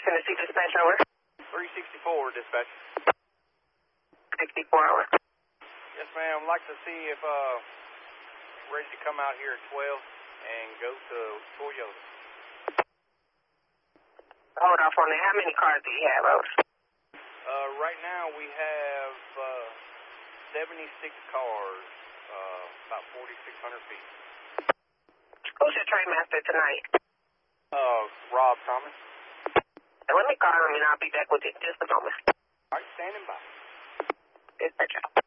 Tennessee dispatch, over. 364, dispatch. 64 hours. Yes, ma'am. I'd like to see if ready to come out here at 12 and go to Toyota. Hold off on that. How many cars do you have, over? Right now we have 76 cars, about 4,600 feet. Who's your train master tonight? Rob Thomas. Let me call him and I'll be back with you in just a moment. All right, standing by. Dispatch.